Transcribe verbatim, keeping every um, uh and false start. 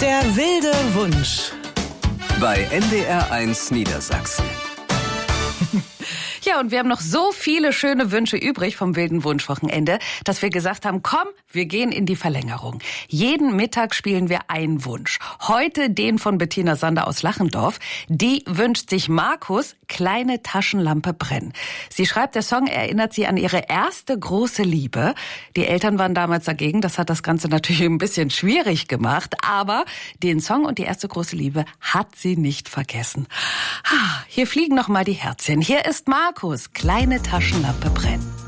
Der wilde Wunsch. Bei N D R eins Niedersachsen. Ja, und wir haben noch so viele schöne Wünsche übrig vom wilden Wunschwochenende, dass wir gesagt haben, komm, wir gehen in die Verlängerung. Jeden Mittag spielen wir einen Wunsch. Heute den von Bettina Sander aus Lachendorf. Die wünscht sich Markus, kleine Taschenlampe brennen. Sie schreibt, der Song erinnert sie an ihre erste große Liebe. Die Eltern waren damals dagegen, das hat das Ganze natürlich ein bisschen schwierig gemacht, aber den Song und die erste große Liebe hat sie nicht vergessen. Hier fliegen noch mal die Herzchen. Hier ist Markus, kleine Taschenlampe brennen.